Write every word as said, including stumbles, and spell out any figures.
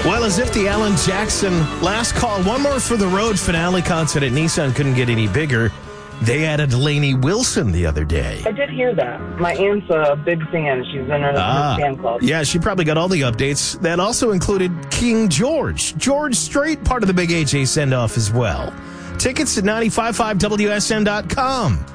Well, as if the Alan Jackson Last Call, One More for the Road finale concert at Nissan couldn't get any bigger, they added Lainey Wilson the other day. I did hear that. My aunt's a big fan. She's in her, Ah, her fan club. Yeah, she probably got all the updates. That also included King George. George Strait, part of the big A J send-off as well. Tickets at nine five five W S M dot com.